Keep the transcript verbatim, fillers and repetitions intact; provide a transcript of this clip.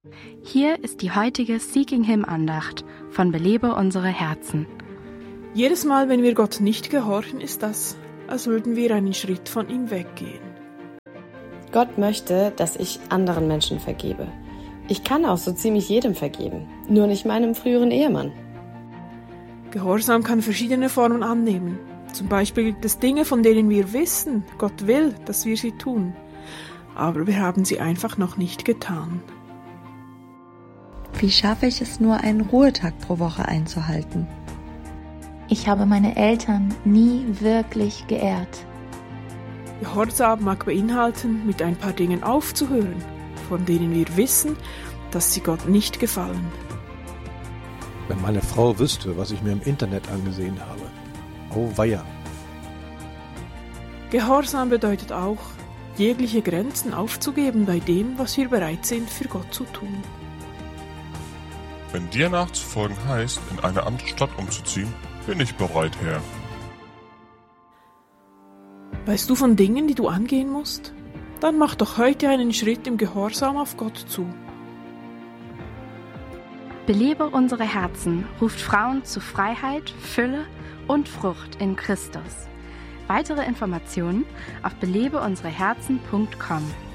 Hier ist die heutige Seeking Him Andacht von Belebe unsere Herzen. Jedes Mal, wenn wir Gott nicht gehorchen, ist das, als würden wir einen Schritt von ihm weggehen. Gott möchte, dass ich anderen Menschen vergebe. Ich kann auch so ziemlich jedem vergeben, nur nicht meinem früheren Ehemann. Gehorsam kann verschiedene Formen annehmen. Zum Beispiel gibt es Dinge, von denen wir wissen, Gott will, dass wir sie tun. Aber wir haben sie einfach noch nicht getan. Wie schaffe ich es nur, einen Ruhetag pro Woche einzuhalten? Ich habe meine Eltern nie wirklich geehrt. Gehorsam mag beinhalten, mit ein paar Dingen aufzuhören, von denen wir wissen, dass sie Gott nicht gefallen. Wenn meine Frau wüsste, was ich mir im Internet angesehen habe. Auweia. Gehorsam bedeutet auch, jegliche Grenzen aufzugeben bei dem, was wir bereit sind, für Gott zu tun. Wenn dir nachzufolgen heißt, in eine andere Stadt umzuziehen, bin ich bereit, Herr. Weißt du von Dingen, die du angehen musst? Dann mach doch heute einen Schritt im Gehorsam auf Gott zu. Belebe unsere Herzen ruft Frauen zu Freiheit, Fülle und Frucht in Christus. Weitere Informationen auf belebe unsere herzen punkt com.